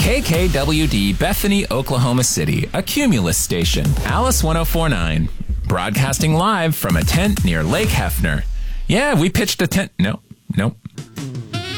KKWD Bethany, Oklahoma City, a Cumulus station. Alice 1049. Broadcasting live from a tent near Lake Hefner. Yeah, we pitched a tent. No.